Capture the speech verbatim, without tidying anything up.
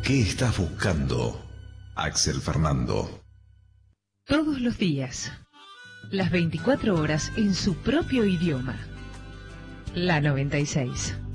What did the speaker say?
¿Qué estás buscando, Axel Fernando? Todos los días, las veinticuatro horas en su propio idioma. La noventa y seis.